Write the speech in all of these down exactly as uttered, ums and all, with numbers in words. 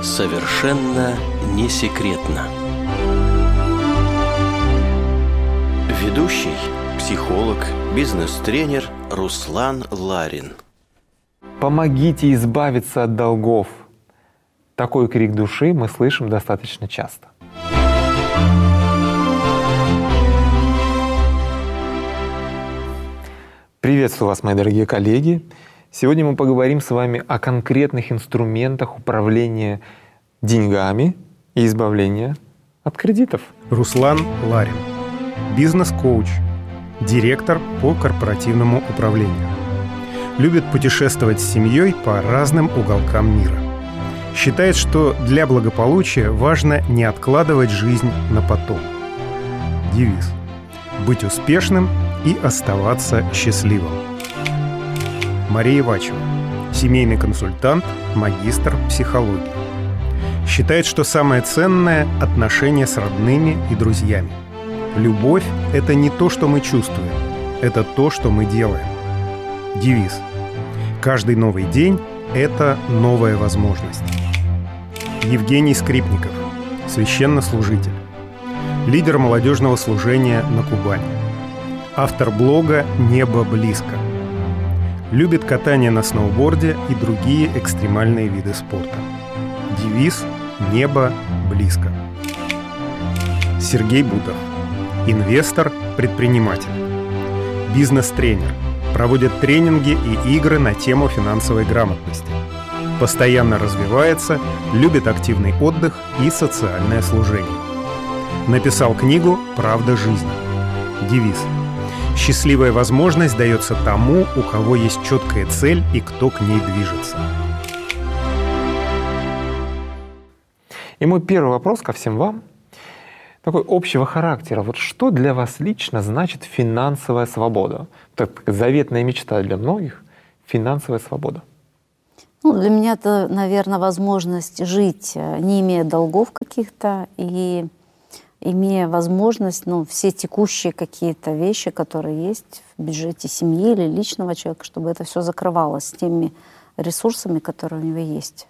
Совершенно не секретно. Ведущий, психолог, бизнес-тренер Руслан Ларин. Помогите избавиться от долгов. Такой крик души мы слышим достаточно часто. Приветствую вас, мои дорогие коллеги. Сегодня мы поговорим с вами о конкретных инструментах управления деньгами и избавления от кредитов. Руслан Ларин, бизнес-коуч, директор по корпоративному управлению. Любит путешествовать с семьей по разным уголкам мира. Считает, что для благополучия важно не откладывать жизнь на потом. Девиз: быть успешным и оставаться счастливым. Мария Ивачева, семейный консультант, магистр психологии. Считает, что самое ценное – отношения с родными и друзьями. Любовь – это не то, что мы чувствуем, это то, что мы делаем. Девиз: каждый новый день – это новая возможность. Евгений Скрипников, священнослужитель, лидер молодежного служения на Кубани, автор блога «Небо близко». Любит катание на сноуборде и другие экстремальные виды спорта. Девиз «Небо близко». Сергей Бутов, инвестор, предприниматель, бизнес-тренер, проводит тренинги и игры на тему финансовой грамотности. Постоянно развивается, любит активный отдых и социальное служение. Написал книгу «Правда жизни». Девиз: счастливая возможность дается тому, у кого есть четкая цель и кто к ней движется. И мой первый вопрос ко всем вам такой общего характера. Вот что для вас лично значит финансовая свобода? Так, заветная мечта для многих — финансовая свобода. Ну, для меня это, наверное, возможность жить, не имея долгов каких-то, и имея возможность, ну, все текущие какие-то вещи, которые есть в бюджете семьи или личного человека, чтобы это все закрывалось теми ресурсами, которые у него есть.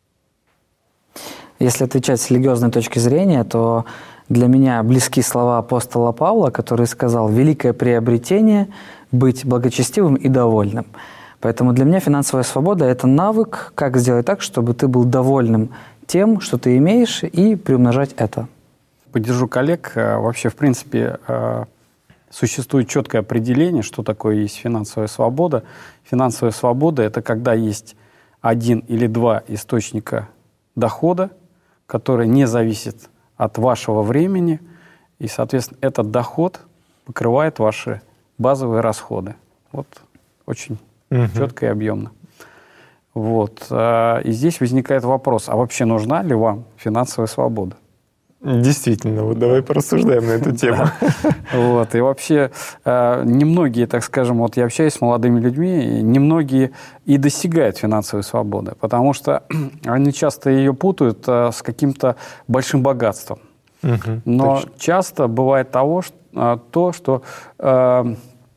Если отвечать с религиозной точки зрения, то для меня близки слова апостола Павла, который сказал: «Великое приобретение – быть благочестивым и довольным». Поэтому для меня финансовая свобода – это навык, как сделать так, чтобы ты был довольным тем, что ты имеешь, и приумножать это. Поддержу коллег. Вообще, в принципе, существует четкое определение, что такое есть финансовая свобода. Финансовая свобода – это когда есть один или два источника дохода, которые не зависят от вашего времени, и, соответственно, этот доход покрывает ваши базовые расходы. Вот очень угу. четко и объемно. Вот. И здесь возникает вопрос: а вообще нужна ли вам финансовая свобода? Действительно, вот давай порассуждаем на эту тему. Вот. И вообще немногие, так скажем, вот я общаюсь с молодыми людьми, немногие и достигают финансовой свободы, потому что они часто ее путают с каким-то большим богатством. Угу, Но точно. часто бывает того, что, то, что э,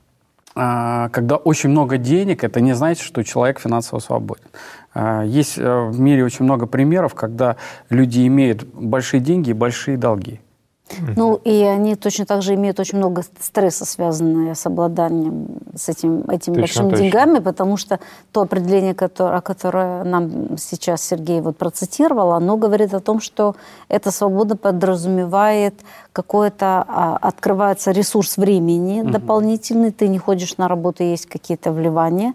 э, когда очень много денег, это не значит, что человек финансово свободен. Есть в мире очень много примеров, когда люди имеют большие деньги и большие долги. Ну, и они точно так же имеют очень много стресса, связанного с обладанием с этим, этими точно, большими точно. деньгами, потому что то определение, которое, которое нам сейчас Сергей вот процитировал, оно говорит о том, что эта свобода подразумевает какой-то, а, открывается ресурс времени угу. дополнительный, ты не ходишь на работу, есть какие-то вливания.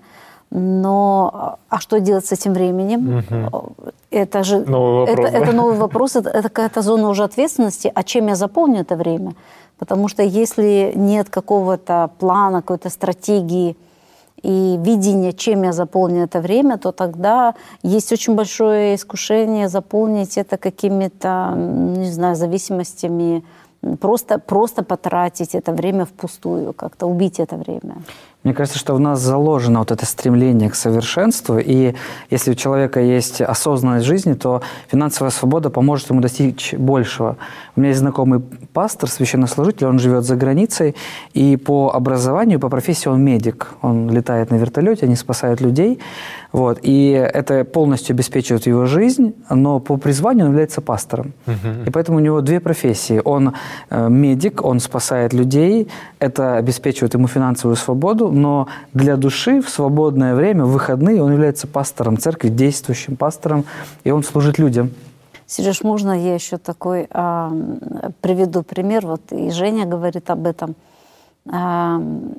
Но а что делать с этим временем? Угу. Это же новый вопрос, это, да? это новый вопрос, это, это какая-то зона уже ответственности. А чем я заполню это время? Потому что если нет какого-то плана, какой-то стратегии и видения, чем я заполню это время, то тогда есть очень большое искушение заполнить это какими-то, не знаю, зависимостями, просто, просто потратить это время впустую, как-то убить это время. Мне кажется, что в нас заложено вот это стремление к совершенству, и если у человека есть осознанность жизни, то финансовая свобода поможет ему достичь большего. У меня есть знакомый пастор, священнослужитель, он живет за границей, и по образованию, по профессии он медик. Он летает на вертолете, они спасают людей, вот, и это полностью обеспечивает его жизнь, но по призванию он является пастором. Uh-huh. И поэтому у него две профессии. Он э, медик, он спасает людей, это обеспечивает ему финансовую свободу, но для души в свободное время, в выходные, он является пастором церкви, действующим пастором, и он служит людям. Сереж, можно я еще такой а, приведу пример? Вот и Женя говорит об этом. А,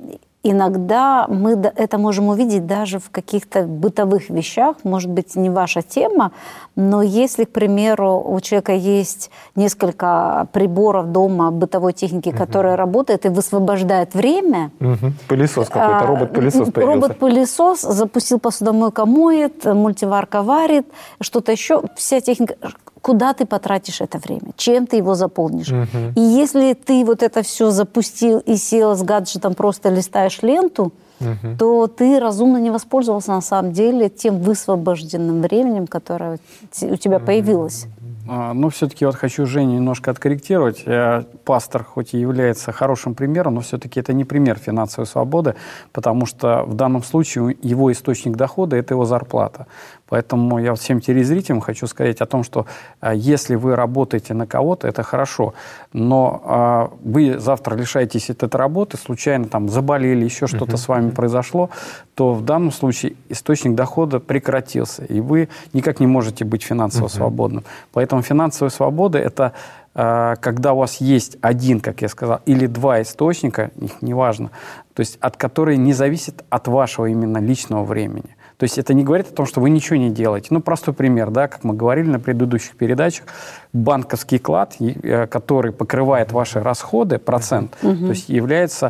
иногда мы это можем увидеть даже в каких-то бытовых вещах, может быть, не ваша тема, но если, к примеру, у человека есть несколько приборов дома, бытовой техники, угу. которая работает и высвобождает время. Угу. Пылесос какой-то, а, робот-пылесос появился. Робот-пылесос запустил посудомойка, моет, мультиварка варит, что-то еще, вся техника... Куда ты потратишь это время? Чем ты его заполнишь? Uh-huh. И если ты вот это все запустил и сел с гаджетом, просто листаешь ленту, uh-huh. то ты разумно не воспользовался на самом деле тем высвобожденным временем, которое у тебя появилось. Uh-huh. Но все-таки вот хочу Женю немножко откорректировать. Пастор хоть и является хорошим примером, но все-таки это не пример финансовой свободы, потому что в данном случае его источник дохода – это его зарплата. Поэтому я всем телезрителям хочу сказать о том, что а, если вы работаете на кого-то, это хорошо, но а, вы завтра лишаетесь от этой работы, случайно там заболели, еще что-то uh-huh. с вами произошло, то в данном случае источник дохода прекратился, и вы никак не можете быть финансово uh-huh. свободным. Поэтому финансовая свобода – это а, когда у вас есть один, как я сказал, или два источника, их неважно, то есть от которых не зависит от вашего именно личного времени. То есть это не говорит о том, что вы ничего не делаете. Ну, простой пример, да, как мы говорили на предыдущих передачах, банковский вклад, который покрывает ваши расходы, процент, uh-huh. то есть является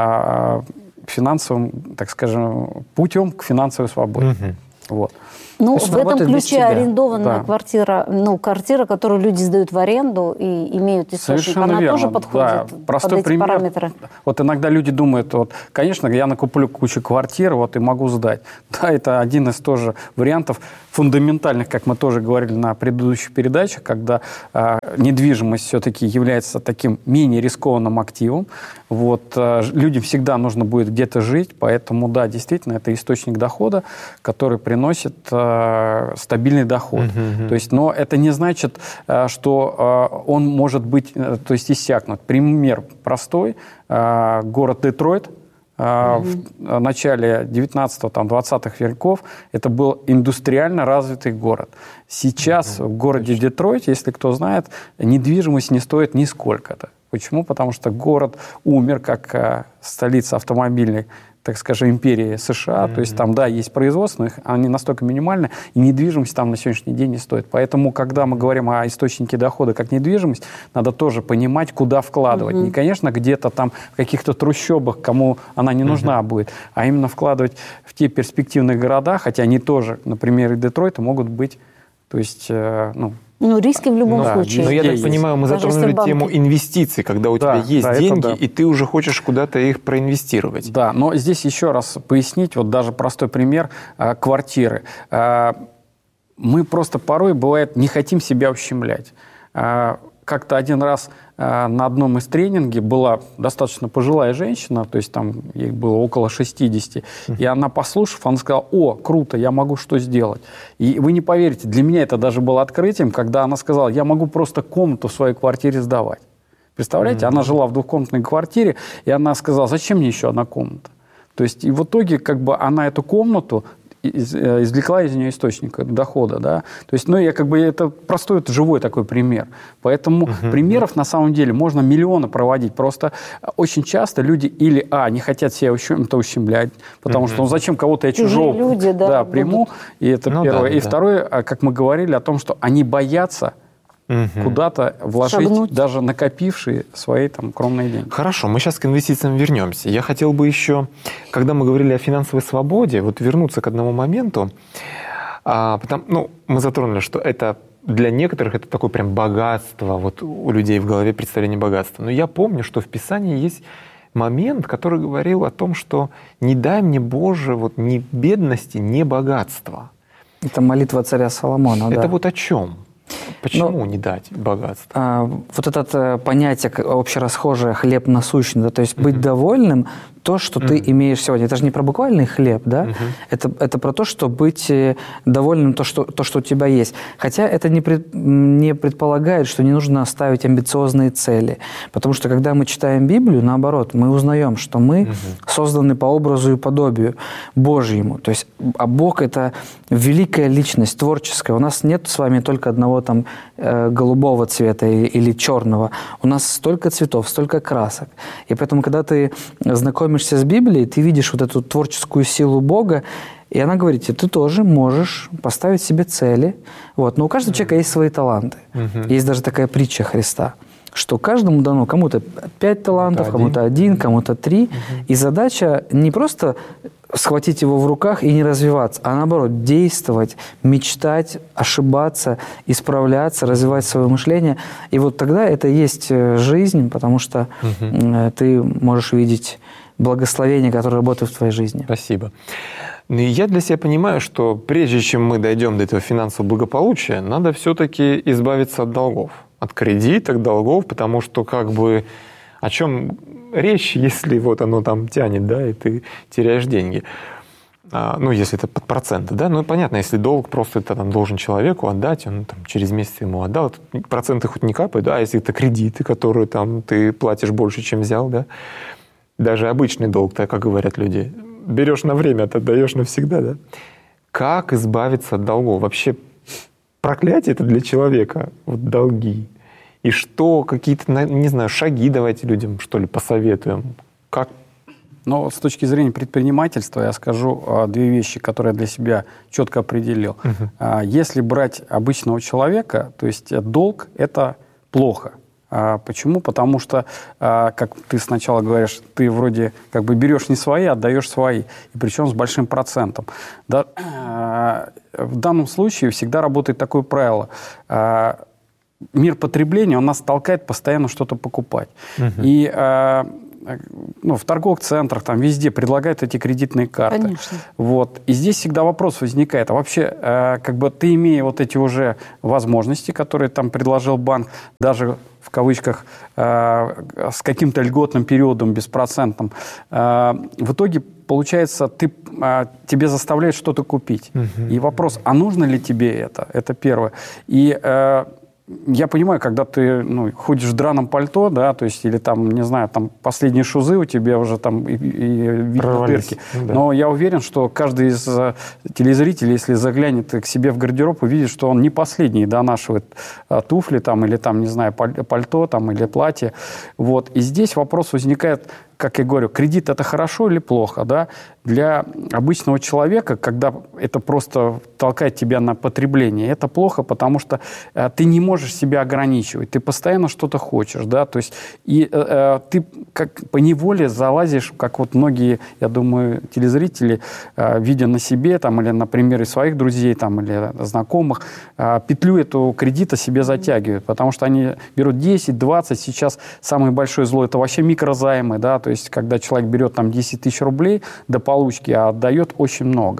а, финансовым, так скажем, путем к финансовой свободе. Uh-huh. Вот. Ну, в этом ключе арендованная да. квартира, ну, квартира, которую люди сдают в аренду и имеют источник, совершенно она верно. Тоже подходит да. Простой под эти пример. Параметры? Вот иногда люди думают, вот, конечно, я накуплю кучу квартир вот, и могу сдать. Да, это один из тоже вариантов фундаментальных, как мы тоже говорили на предыдущих передачах, когда э, недвижимость все-таки является таким менее рискованным активом. Вот, э, людям всегда нужно будет где-то жить, поэтому, да, действительно, это источник дохода, который приносит э, стабильный доход. Uh-huh. То есть, но это не значит, э, что э, он может быть, э, то есть иссякнут. Пример простой. Э, город Детройт. Mm-hmm. В начале девятнадцатого-двадцатых веков это был индустриально развитый город. Сейчас mm-hmm. в городе Детройт, если кто знает, недвижимость не стоит нисколько-то. Почему? Потому что город умер как столица автомобильной, так скажем, империи США. Mm-hmm. То есть там, да, есть производство, но их, они настолько минимальны, и недвижимость там на сегодняшний день не стоит. Поэтому, когда мы говорим о источнике дохода как недвижимость, надо тоже понимать, куда вкладывать. Mm-hmm. Не, конечно, где-то там в каких-то трущобах, кому она не нужна mm-hmm. будет, а именно вкладывать в те перспективные города, хотя они тоже, например, и Детройта могут быть, то есть, э, ну, Ну, риски в любом да, случае. Но я так есть. понимаю, мы Даже затронули тему инвестиций, когда у да, тебя есть да, деньги, да. и ты уже хочешь куда-то их проинвестировать. Да, но здесь еще раз пояснить, вот даже простой пример э, квартиры. Э, мы просто порой, бывает, не хотим себя ущемлять. Э, как-то один раз э, на одном из тренингов была достаточно пожилая женщина, то есть там ей было около шестидесяти, и она, послушав, она сказала: «О, круто, я могу что сделать». И вы не поверите, для меня это даже было открытием, когда она сказала: «Я могу просто комнату в своей квартире сдавать». Представляете, mm-hmm. она жила в двухкомнатной квартире, и она сказала: «Зачем мне еще одна комната?» То есть и в итоге как бы она эту комнату извлекла из нее источник дохода, да, то есть, ну, я как бы, это простой, это живой такой пример, поэтому uh-huh. примеров на самом деле можно миллионы проводить, просто очень часто люди или, а, не хотят себя ущем- ущемлять, потому uh-huh. что, ну, зачем кого-то я чужого люди, да, да, приму, будут. И это ну, первое, да, и да. второе, как мы говорили о том, что они боятся Угу. куда-то вложить Шагнуть. Даже накопившие свои там кровные деньги. Хорошо, мы сейчас к инвестициям вернемся. Я хотел бы еще, когда мы говорили о финансовой свободе, вот вернуться к одному моменту. А, потому, ну, мы затронули, что это для некоторых это такое прям богатство, вот у людей в голове представление богатства. Но я помню, что в Писании есть момент, который говорил о том, что не дай мне, Боже, вот ни бедности, ни богатства. Это молитва царя Соломона, Это да. вот о чем? Почему Но, не дать богатство? А, вот это понятие общерасхожее «хлеб насущный», да, то есть быть mm-hmm. довольным то, что mm-hmm. ты имеешь сегодня. Это же не про буквальный хлеб, да? Mm-hmm. Это, это про то, что быть довольным то что, то, что у тебя есть. Хотя это не, пред, не предполагает, что не нужно ставить амбициозные цели. Потому что когда мы читаем Библию, наоборот, мы узнаем, что мы mm-hmm. созданы по образу и подобию Божьему. То есть, а Бог — это великая личность, творческая. У нас нет с вами только одного там э, голубого цвета или, или черного. У нас столько цветов, столько красок. И поэтому, когда ты знакомишься с Библией, ты видишь вот эту творческую силу Бога, и она говорит тебе, ты тоже можешь поставить себе цели. Вот. Но у каждого mm-hmm. человека есть свои таланты. Mm-hmm. Есть даже такая притча Христа, что каждому дано, кому-то пять талантов, кому-то один, кому-то три. Mm-hmm. И задача не просто схватить его в руках и не развиваться, а наоборот действовать, мечтать, ошибаться, исправляться, развивать свое мышление. И вот тогда это и есть жизнь, потому что угу. ты можешь видеть благословение, которое работает в твоей жизни. Спасибо. Ну и я для себя понимаю, что прежде чем мы дойдем до этого финансового благополучия, надо все-таки избавиться от долгов, от кредиток, долгов, потому что как бы о чем речь, если вот оно там тянет, да, и ты теряешь деньги. А, ну, если это под проценты, да, ну, понятно, если долг просто ты там должен человеку отдать, он там через месяц ему отдал, проценты хоть не капают, да, а если это кредиты, которые там ты платишь больше, чем взял, да, даже обычный долг, так как говорят люди, берешь на время, а ты отдаешь навсегда, да. Как избавиться от долгов? Вообще проклятие это для человека, вот долги. И что, какие-то, не знаю, шаги давайте людям, что ли, посоветуем? Как? Но с точки зрения предпринимательства я скажу а, две вещи, которые я для себя четко определил. Uh-huh. А, если брать обычного человека, то есть долг – это плохо. А, почему? Потому что, а, как ты сначала говоришь, ты вроде как бы берешь не свои, а отдаешь свои. И причем с большим процентом. Да, а, в данном случае всегда работает такое правило – мир потребления, он нас толкает постоянно что-то покупать. Uh-huh. И э, ну, в торговых центрах, там везде предлагают эти кредитные карты. Конечно. Вот. И здесь всегда вопрос возникает. А вообще, э, как бы ты, имея вот эти уже возможности, которые там предложил банк, даже в кавычках, э, с каким-то льготным периодом, беспроцентным, э, в итоге получается, ты, э, тебе заставляют что-то купить. Uh-huh. И вопрос, а нужно ли тебе это? Это первое. И э, я понимаю, когда ты ну, ходишь в драном пальто, да, то есть, или там, не знаю, там последние шузы у тебя уже там и, и видно дырки. Да. Но я уверен, что каждый из uh, телезрителей, если заглянет к себе в гардероб, увидит, что он не последний донашивает uh, туфли там, или там, не знаю, пальто там, или платье. Вот. И здесь вопрос возникает, как я говорю, кредит – это хорошо или плохо, да? Для обычного человека, когда это просто толкает тебя на потребление, это плохо, потому что э, ты не можешь себя ограничивать, ты постоянно что-то хочешь, да, то есть и э, ты как поневоле залазишь, как вот многие, я думаю, телезрители, э, видя на себе, там, или на примере своих друзей, там, или знакомых, э, петлю эту кредита себе затягивают, потому что они берут десять, двадцать, сейчас самое большое зло – это вообще микрозаймы, да, то есть когда человек берет там десять тысяч рублей до получки, а отдает очень много.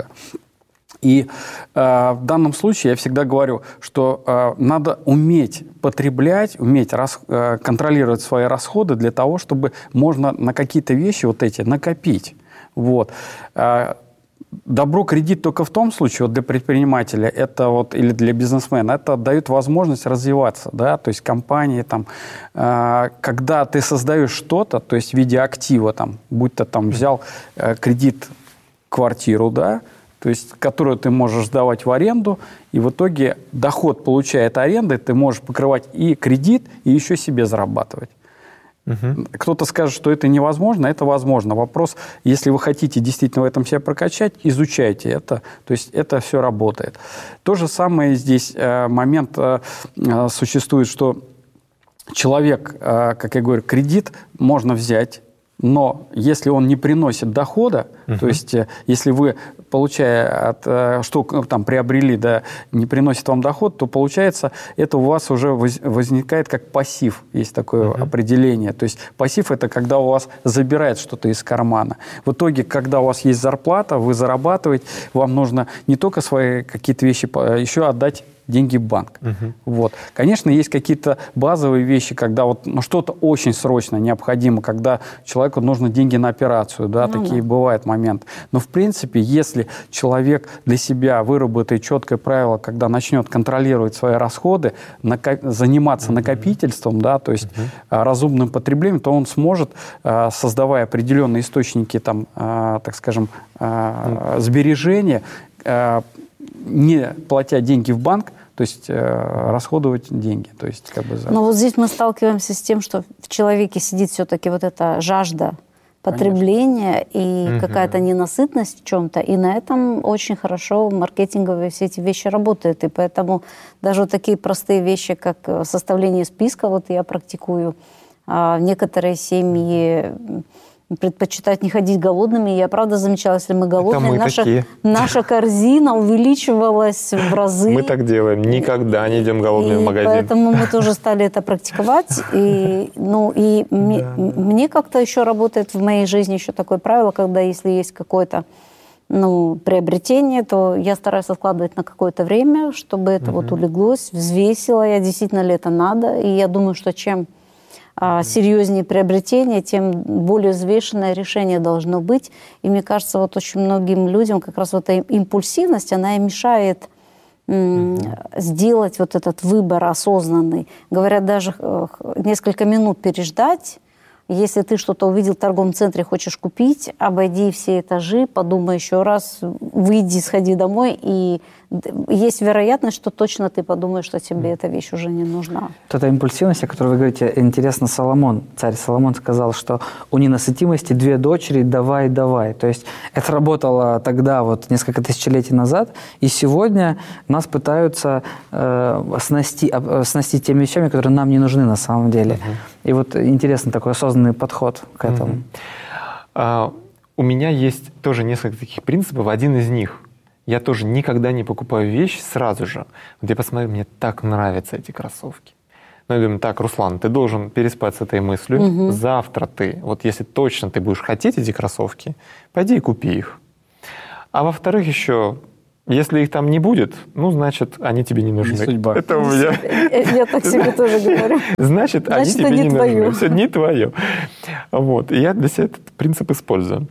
И э, в данном случае я всегда говорю, что э, надо уметь потреблять, уметь рас, э, контролировать свои расходы для того, чтобы можно на какие-то вещи вот эти накопить. Вот. Э, Добро кредит только в том случае, вот для предпринимателя это вот, или для бизнесмена, это дает возможность развиваться, да, то есть компании, там, э, когда ты создаешь что-то, то есть в виде актива, там, будь то там взял э, кредит квартиру, да, то есть которую ты можешь сдавать в аренду, и в итоге доход, получая от аренды, ты можешь покрывать и кредит, и еще себе зарабатывать. Угу. Кто-то скажет, что это невозможно, это возможно. Вопрос, если вы хотите действительно в этом себя прокачать, изучайте это, то есть это все работает. То же самое здесь э, момент э, существует, что человек, э, как я говорю, кредит можно взять, но если он не приносит дохода, uh-huh. то есть если вы получая, от, что там приобрели, да, не приносит вам доход, то получается, это у вас уже возникает как пассив, есть такое uh-huh. определение. То есть пассив – это когда у вас забирает что-то из кармана. В итоге, когда у вас есть зарплата, вы зарабатываете, вам нужно не только свои какие-то вещи, еще отдать деньги в банк. Uh-huh. Вот. Конечно, есть какие-то базовые вещи, когда вот, ну, что-то очень срочно необходимо, когда человеку нужно деньги на операцию, да, ну, такие да. бывают моменты. Но, в принципе, если человек для себя выработает четкое правило, когда начнет контролировать свои расходы, накоп... заниматься uh-huh. накопительством, да, то есть uh-huh. разумным потреблением, то он сможет, создавая определенные источники, там, так скажем, uh-huh. сбережения, не платя деньги в банк, то есть э, расходовать деньги. То есть, как бы, за... Но вот здесь мы сталкиваемся с тем, что в человеке сидит все-таки вот эта жажда потребления Конечно. и угу. какая-то ненасытность в чем-то. И на этом очень хорошо маркетинговые все эти вещи работают. И поэтому даже вот такие простые вещи, как составление списка, вот я практикую. А некоторые семьи предпочитают не ходить голодными. Я, правда, замечала, если мы голодные, мы наша, наша корзина увеличивалась в разы. Мы так делаем. Никогда не идем голодными и в магазин. Поэтому мы тоже стали это практиковать. И, ну, и да, мне, да. мне как-то еще работает в моей жизни еще такое правило, когда если есть какое-то ну, приобретение, то я стараюсь откладывать на какое-то время, чтобы это угу. вот улеглось, взвесила я, действительно ли это надо. И я думаю, что чем серьезнее приобретение, тем более взвешенное решение должно быть. И мне кажется, вот очень многим людям как раз вот эта импульсивность, она и мешает м- mm-hmm. сделать вот этот выбор осознанный. Говорят, даже несколько минут переждать. Если ты что-то увидел в торговом центре, хочешь купить, обойди все этажи, подумай еще раз, выйди, сходи домой, и есть вероятность, что точно ты подумаешь, что тебе эта вещь уже не нужна. Вот эта импульсивность, о которой вы говорите, интересно, Соломон, царь Соломон сказал, что у ненасытимости две дочери, давай, давай. То есть это работало тогда, вот несколько тысячелетий назад, и сегодня нас пытаются э, снасти, э, снастить теми вещами, которые нам не нужны на самом деле. Uh-huh. И вот интересный такой осознанный подход к этому. Uh-huh. А, у меня есть тоже несколько таких принципов. Один из них — я тоже никогда не покупаю вещи сразу же. Вот я посмотрю, мне так нравятся эти кроссовки. Ну, я думаю, так, Руслан, ты должен переспать с этой мыслью. Угу. Завтра ты, вот если точно ты будешь хотеть эти кроссовки, пойди и купи их. А во-вторых, еще, если их там не будет, ну, значит, они тебе не нужны. Не судьба. Это у меня. Я так себе тоже говорю. Значит, они тебе не нужны. Все не твое. Вот. И я для себя этот принцип использую.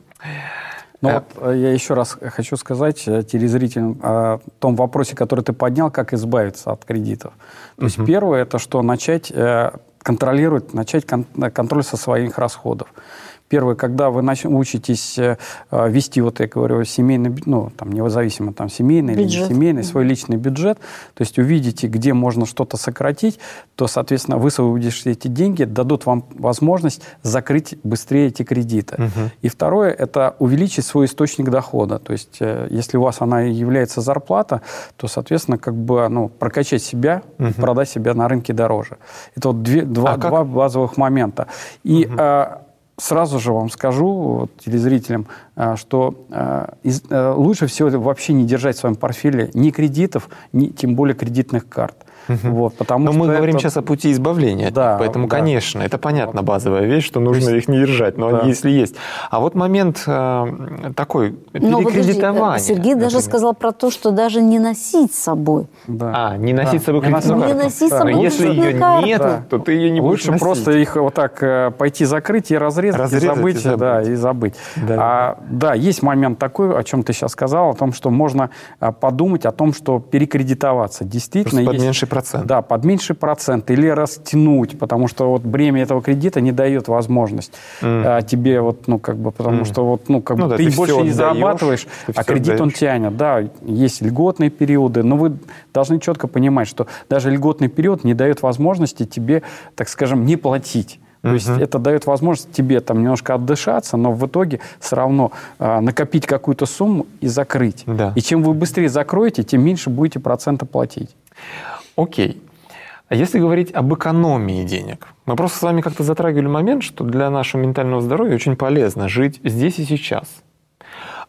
Ну, а... вот, я еще раз хочу сказать телезрителям о том вопросе, который ты поднял, как избавиться от кредитов. То uh-huh. есть первое, это что начать э, контролировать, начать кон- контроль со своих расходов. Первое, когда вы нач- учитесь э, вести, вот я говорю, семейный, ну, там, независимо, там, семейный бюджет. Или не семейный, свой личный бюджет, то есть увидите, где можно что-то сократить, то, соответственно, высвободишь эти деньги, дадут вам возможность закрыть быстрее эти кредиты. Угу. И второе, это увеличить свой источник дохода. То есть, э, если у вас она является зарплата, то, соответственно, как бы, ну, прокачать себя, угу. продать себя на рынке дороже. Это вот две, два, а два базовых момента. И угу. э, сразу же вам скажу, вот, телезрителям, что э, из, э, лучше всего вообще не держать в своем портфеле ни кредитов, ни тем более кредитных карт. Угу. Вот, потому Но что мы это... говорим сейчас о пути избавления, да, поэтому, да. конечно, это понятно, базовая вещь, что нужно есть... их не держать, но да. они если есть. А вот момент э, такой, перекредитование. Сергей например. даже сказал про то, что даже не носить с собой. Да. А, не носить да. с собой кредитную карту. Не носить с собой Но если ее карту. нет, да. то ты ее не будешь Лучше носить. просто их вот так э, пойти закрыть и разрезать, разрезать и забыть. И забыть. Да, и забыть. Да. А, да, есть момент такой, о чем ты сейчас сказал, о том, что можно а, подумать о том, что перекредитоваться. Действительно просто есть... под меньший процент. Да, под меньший процент. Или растянуть, потому что вот бремя этого кредита не дает возможность mm. а, тебе вот, ну, как бы, потому mm. что вот, ну, как ну, бы да, ты, ты больше не отдаешь, зарабатываешь, а кредит отдаешь. Он тянет. Да, есть льготные периоды, но вы должны четко понимать, что даже льготный период не дает возможности тебе, так скажем, не платить. То uh-huh. есть это дает возможность тебе там немножко отдышаться, но в итоге все равно а, накопить какую-то сумму и закрыть. Да. И чем вы быстрее закроете, тем меньше будете процента платить. Окей. А если говорить об экономии денег? Мы просто с вами как-то затрагивали момент, что для нашего ментального здоровья очень полезно жить здесь и сейчас.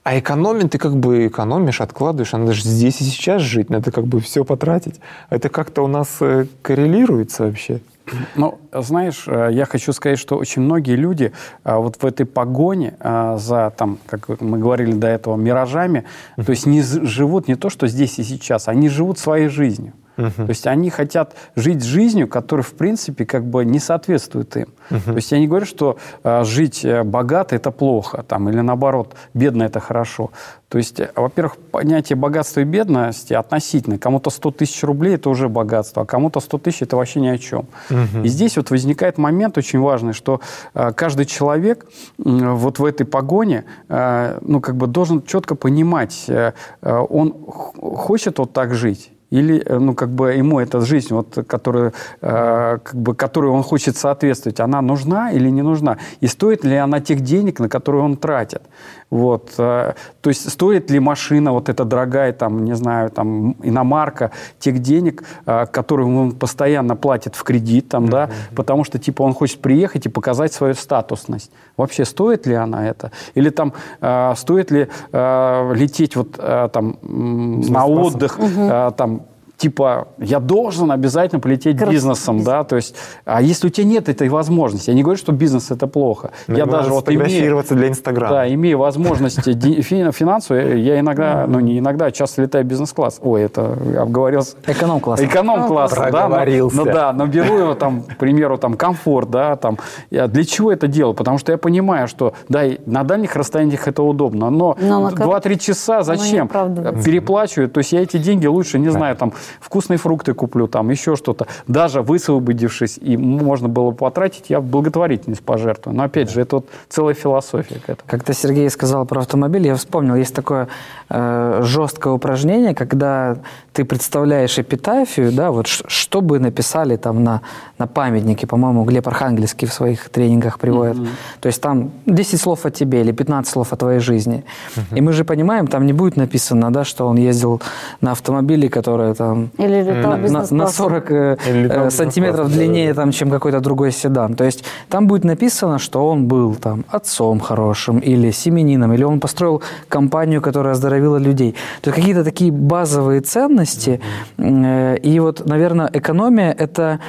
А экономить ты как бы экономишь, откладываешь, а надо же здесь и сейчас жить, надо как бы все потратить. Это как-то у нас коррелируется вообще? Ну, знаешь, я хочу сказать, что очень многие люди вот в этой погоне за, там, как мы говорили до этого, миражами, то есть не живут не то, что здесь и сейчас, они живут своей жизнью. Uh-huh. То есть они хотят жить жизнью, которая, в принципе, как бы не соответствует им. Uh-huh. То есть я не говорю, что э, жить богато – это плохо, там, или наоборот, бедно – это хорошо. То есть, во-первых, понятие богатства и бедности относительно. Кому-то сто тысяч рублей – это уже богатство, а кому-то сто тысяч – это вообще ни о чем. Uh-huh. И здесь вот возникает момент очень важный, что э, каждый человек э, вот в этой погоне э, ну, как бы должен четко понимать, э, э, он хочет вот так жить, или, ну, как бы ему эта жизнь, вот, которую, э, как бы, которой он хочет соответствовать, она нужна или не нужна? И стоит ли она тех денег, на которые он тратит? Вот, э, то есть стоит ли машина, вот эта дорогая, там, не знаю, там, иномарка, тех денег, э, которые он постоянно платит в кредит, там, mm-hmm. да, потому что, типа, он хочет приехать и показать свою статусность. Вообще, стоит ли она это? Или там, э, стоит ли э, лететь вот, э, там, на отдых, mm-hmm. э, там, типа, я должен обязательно полететь Красавец. бизнесом, да, то есть, а если у тебя нет этой возможности, я не говорю, что бизнес это плохо, но я даже вот фотографироваться для Инстаграма. Да, имея возможность финансовую, я иногда, ну не иногда, часто летаю бизнес-класс, ой, это обговорился. Эконом-класс. Эконом-класс, да, проговорился. Ну да, но беру его там, к примеру, там, комфорт, да, там, я для чего это делаю? Потому что я понимаю, что, да, на дальних расстояниях это удобно, но, но два-три часа зачем? Переплачиваю, то есть я эти деньги лучше, не знаю, там, вкусные фрукты куплю, там, еще что-то. Даже высвободившись, и можно было потратить, я в благотворительность пожертвую. Но, опять же, это вот целая философия к этому. Как-то Сергей сказал про автомобиль, я вспомнил, есть такое э, жесткое упражнение, когда ты представляешь эпитафию, да, вот что бы написали там на, на памятнике, по-моему, Глеб Архангельский в своих тренингах приводит. Mm-hmm. То есть там десять слов о тебе или пятнадцать слов о твоей жизни. Mm-hmm. И мы же понимаем, там не будет написано, да, что он ездил на автомобиле, который там или летал на, на сорок э, сантиметров длиннее, там, чем какой-то другой седан. То есть там будет написано, что он был там отцом хорошим или семенином, или он построил компанию, которая оздоровила людей. То есть какие-то такие базовые ценности. Mm-hmm. э, и вот, наверное, экономия – это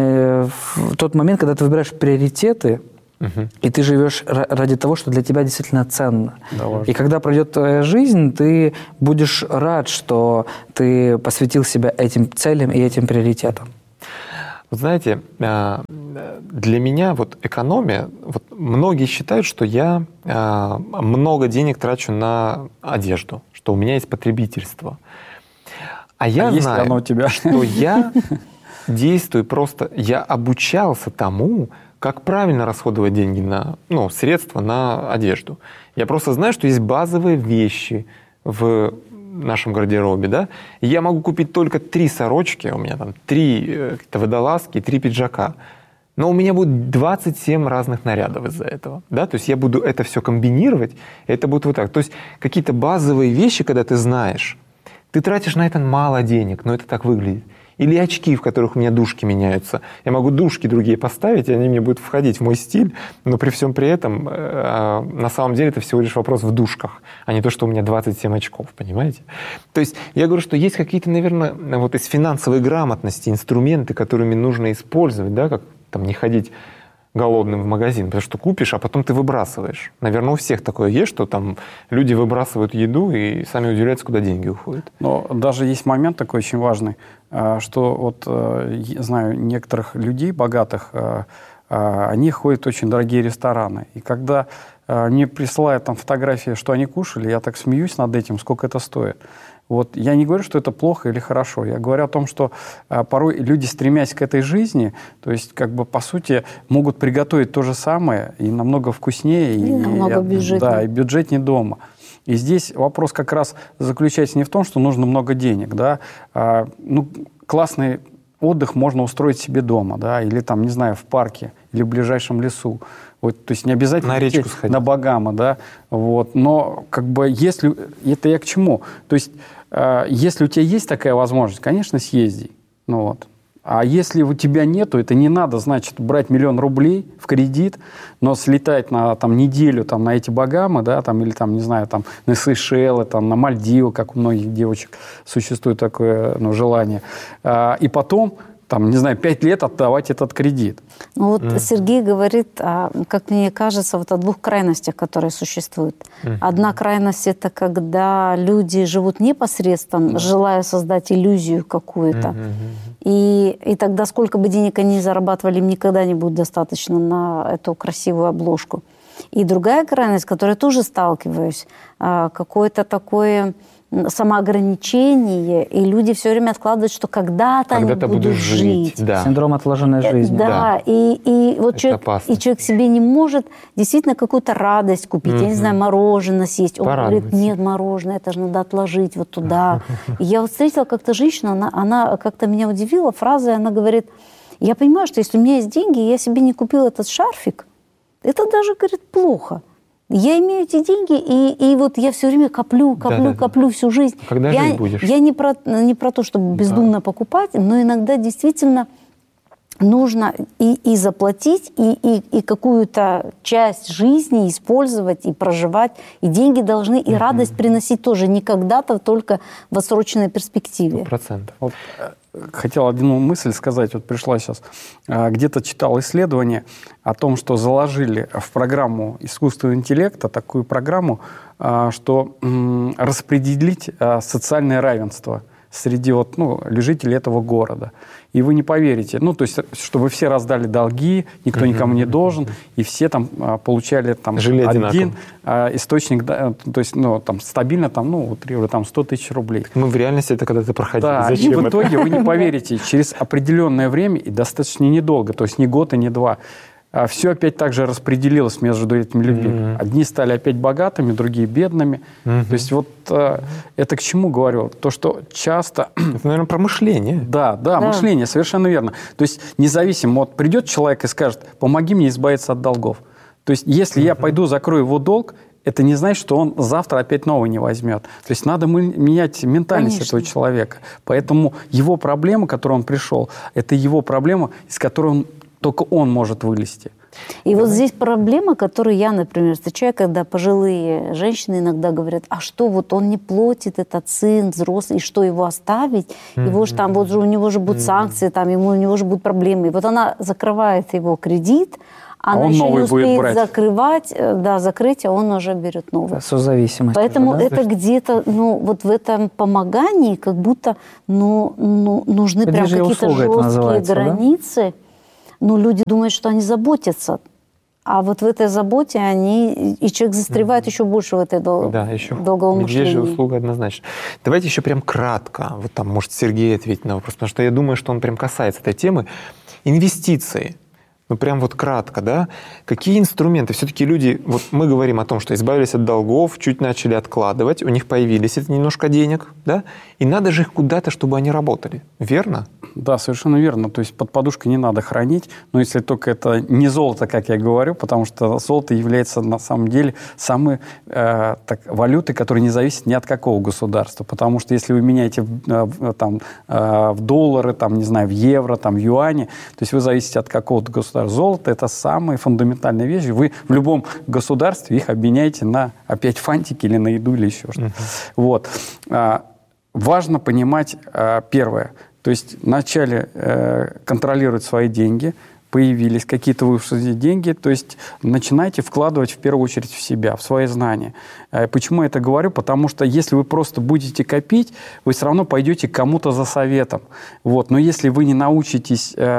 э, тот момент, когда ты выбираешь приоритеты, Uh-huh. и ты живешь ради того, что для тебя действительно ценно. Да, и когда пройдет твоя жизнь, ты будешь рад, что ты посвятил себя этим целям и этим приоритетам. Вот знаете, для меня вот экономия, вот многие считают, что я много денег трачу на одежду, что у меня есть потребительство. А я а знаю, оно у тебя? что я действую просто, я обучался тому, как правильно расходовать деньги на, ну, средства на одежду. Я просто знаю, что есть базовые вещи в нашем гардеробе, да, и я могу купить только три сорочки, у меня там три водолазки, три пиджака, но у меня будет двадцать семь разных нарядов из-за этого, да, то есть я буду это все комбинировать, и это будет вот так. То есть какие-то базовые вещи, когда ты знаешь, ты тратишь на это мало денег, но это так выглядит. Или очки, в которых у меня дужки меняются. Я могу дужки другие поставить, и они мне будут входить в мой стиль, но при всем при этом э, на самом деле это всего лишь вопрос в дужках, а не то, что у меня двадцать семь очков, понимаете? То есть я говорю, что есть какие-то, наверное, вот из финансовой грамотности инструменты, которыми нужно использовать, да, как там не ходить голодным в магазин, потому что купишь, а потом ты выбрасываешь. Наверное, у всех такое есть, что там люди выбрасывают еду и сами удивляются, куда деньги уходят. Но даже есть момент такой очень важный, что вот я знаю некоторых людей богатых, они ходят в очень дорогие рестораны. И когда мне присылают там фотографии, что они кушали, я так смеюсь над этим, сколько это стоит. Вот я не говорю, что это плохо или хорошо. Я говорю о том, что а, порой люди, стремясь к этой жизни, то есть, как бы, по сути, могут приготовить то же самое и намного вкуснее. И, и намного бюджетнее. Да, и бюджетнее дома. И здесь вопрос как раз заключается не в том, что нужно много денег, да, а, ну, классный отдых можно устроить себе дома, да, или там, не знаю, в парке, или в ближайшем лесу. Вот, то есть не обязательно на речку сходить, на Багамы, да, вот, но как бы если, это я к чему, то есть э, если у тебя есть такая возможность, конечно, съезди, ну вот, А если у тебя нету, это не надо, значит, брать миллион рублей в кредит, но слетать на там, неделю там, на эти Багамы, да, там, или там, не знаю, там, на Сейшелы, там, на Мальдивы, как у многих девочек существует такое ну, желание. А, и потом, там, не знаю, пять лет отдавать этот кредит. Ну, вот mm. Сергей говорит, а, как мне кажется, вот о двух крайностях, которые существуют. Mm. Одна крайность – это когда люди живут непосредственно, mm. желая создать иллюзию какую-то. Mm-hmm. И, и тогда сколько бы денег они зарабатывали, им никогда не будет достаточно на эту красивую обложку. И другая крайность, с которой я тоже сталкиваюсь, а, какое-то такое самоограничение, и люди все время откладывают, что когда-то, когда-то они будут жить. Да. Синдром отложенной жизни. Да, да. И, и вот человек, и человек себе не может действительно какую-то радость купить, mm-hmm. я не знаю, мороженое съесть. Он говорит, нет, мороженое, это же надо отложить вот туда. И я вот встретила как-то женщину, она, она как-то меня удивила фразой, она говорит, я понимаю, что если у меня есть деньги, и я себе не купила этот шарфик, это даже, говорит, плохо. Я имею эти деньги, и, и вот я все время коплю, коплю, да, да, коплю всю жизнь. Когда я, жить будешь? Я не про, не про то, чтобы бездумно да. покупать, но иногда действительно нужно и, и заплатить, и, и, и какую-то часть жизни использовать, и проживать. И деньги должны, и mm-hmm. радость приносить тоже не когда-то, только в отсроченной перспективе. Сто процентов. Вот, хотел одну мысль сказать, вот пришла сейчас. Где-то читал исследование о том, что заложили в программу искусственного интеллекта такую программу, что распределить социальное равенство среди вот, ну, жителей этого города. И вы не поверите, ну, то есть, чтобы все раздали долги, никто mm-hmm. никому не должен, и все там а, получали там Жили один а, источник, да, то есть, ну, там, стабильно, там, ну, утрирую, там, сто тысяч рублей. Так мы в реальности это когда-то проходили. Да, Зачем и в это? итоге вы не поверите, через определенное время, и достаточно недолго, то есть не год и не два, все опять так же распределилось между этими людьми. Mm-hmm. Одни стали опять богатыми, другие бедными. Mm-hmm. То есть вот э, это к чему говорю? То, что часто... Это, наверное, про мышление. Да, да, да, мышление, совершенно верно. То есть независимо, вот придет человек и скажет, помоги мне избавиться от долгов. То есть если mm-hmm. я пойду закрою его долг, это не значит, что он завтра опять новый не возьмет. То есть надо менять ментальность Конечно. Этого человека. Поэтому его проблема, к которой он пришел, это его проблема, из которой он только он может вылезти. И да. вот здесь проблема, которую я, например, встречаю, когда пожилые женщины иногда говорят, а что, вот он не платит, этот сын взрослый, и что, его оставить? Mm-hmm. Его же там, вот же у него же будут mm-hmm. санкции, там, ему, у него же будут проблемы. И вот она закрывает его кредит, она а еще не успеет закрывать, да, закрыть, а он уже берет новый. Созависимость. Поэтому уже, да? это где-то, ну, вот в этом помогании как будто, ну, ну нужны это прям какие-то жесткие границы. Да? Ну, люди думают, что они заботятся, а вот в этой заботе они, и человек застревает mm-hmm. еще больше в этой дол... да, еще долговом мышлении. Медвежья услуга однозначно. Давайте еще прям кратко, вот там, может, Сергей ответить на вопрос, потому что я думаю, что он прям касается этой темы. Инвестиции. Ну, прям вот кратко, да? Какие инструменты? Все-таки люди, вот мы говорим о том, что избавились от долгов, чуть начали откладывать, у них появились это немножко денег, да? И надо же их куда-то, чтобы они работали. Верно? Да, совершенно верно. То есть под подушкой не надо хранить, но если только это не золото, как я говорю, потому что золото является на самом деле самой э, так, валютой, которая не зависит ни от какого государства. Потому что если вы меняете э, там, э, в доллары, там, не знаю, в евро, там, в юани, то есть вы зависите от какого-то государства. Золото – это самая фундаментальная вещь. Вы в любом государстве их обменяете на опять фантики или на еду или еще что-то. Uh-huh. Вот. А, важно понимать а, первое. То есть вначале э, контролировать свои деньги, появились какие-то вышли деньги, то есть начинайте вкладывать в первую очередь в себя, в свои знания. Почему я это говорю? Потому что если вы просто будете копить, вы все равно пойдете к кому-то за советом. Вот. Но если вы не научитесь э,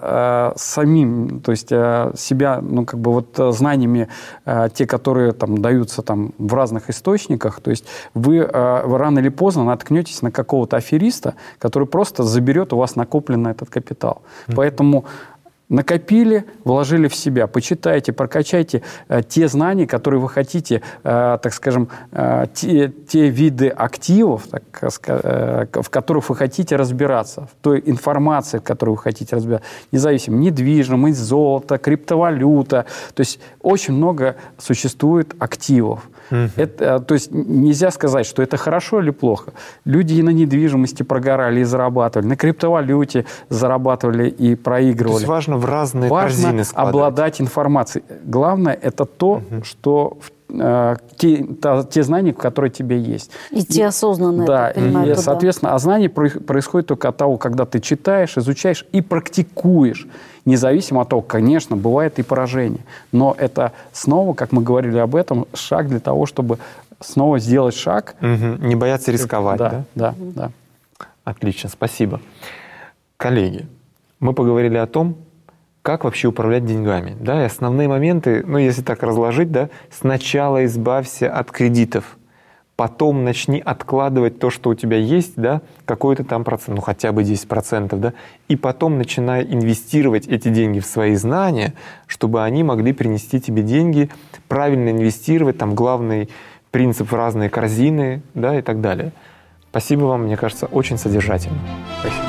э, самим, то есть э, себя, ну, как бы вот знаниями, э, те, которые там даются там в разных источниках, то есть вы, э, вы рано или поздно наткнетесь на какого-то афериста, который просто заберет у вас накопленный этот капитал. Mm-hmm. Поэтому накопили, вложили в себя. Почитайте, прокачайте э, те знания, которые вы хотите, э, так скажем, э, те, те виды активов, так, э, в которых вы хотите разбираться, в той информации, в которой вы хотите разбираться. Независимо, недвижимость, золото, криптовалюта. То есть очень много существует активов. Mm-hmm. Это, то есть нельзя сказать, что это хорошо или плохо. Люди и на недвижимости прогорали и зарабатывали, на криптовалюте зарабатывали и проигрывали. То есть важно в разные важно корзины складывать. Обладать информацией. Главное – это то, mm-hmm. что э, те, та, те знания, которые тебе есть. Идти осознанно. Да, это, понимаю, и, соответственно, а знание происходит только от того, когда ты читаешь, изучаешь и практикуешь. Независимо от того, конечно, бывает и поражение. Но это снова, как мы говорили об этом, шаг для того, чтобы снова сделать шаг. Угу. Не бояться рисковать, да? Да, да, да. Отлично, спасибо. Коллеги, мы поговорили о том, как вообще управлять деньгами. Да? И основные моменты, ну если так разложить, да, сначала избавься от кредитов, потом начни откладывать то, что у тебя есть, да, какой-то там процент, ну хотя бы десять процентов, да, и потом начинай инвестировать эти деньги в свои знания, чтобы они могли принести тебе деньги, правильно инвестировать, там главный принцип в разные корзины, да, и так далее. Спасибо вам, мне кажется, очень содержательно. Спасибо.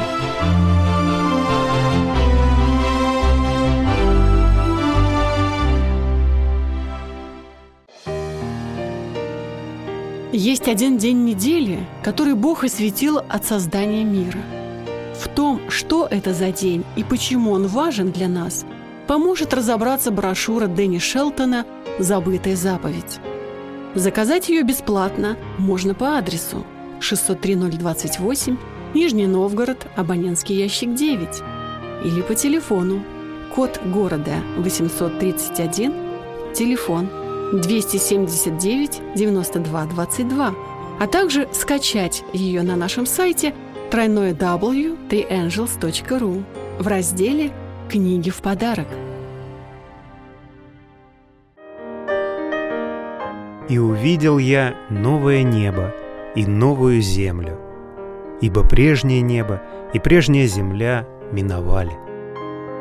Есть один день недели, который Бог осветил от создания мира. В том, что это за день и почему он важен для нас, поможет разобраться брошюра Дэнни Шелтона «Забытая заповедь». Заказать ее бесплатно можно по адресу шестьсот три ноль двадцать восемь, Нижний Новгород, абонентский ящик девять, или по телефону, код города восемьсот тридцать один, телефон двести семьдесят девять девяносто два двадцать два, а также скачать ее на нашем сайте дабл ю дабл ю дабл ю точка три энджелс точка ру в разделе «Книги в подарок». «И увидел я новое небо и новую землю, ибо прежнее небо и прежняя земля миновали,